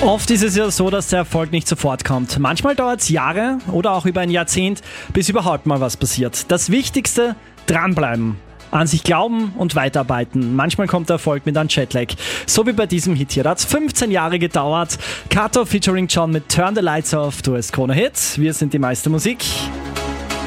Oft ist es ja so, dass der Erfolg nicht sofort kommt. Manchmal dauert es Jahre oder auch über ein Jahrzehnt, bis überhaupt mal was passiert. Das Wichtigste, dranbleiben. An sich glauben und weiterarbeiten. Manchmal kommt der Erfolg mit einem Jetlag. So wie bei diesem Hit hier. Da hat es 15 Jahre gedauert. Kato featuring John mit Turn the Lights Off. Du hast Krone Hits. Wir sind die meiste Musik.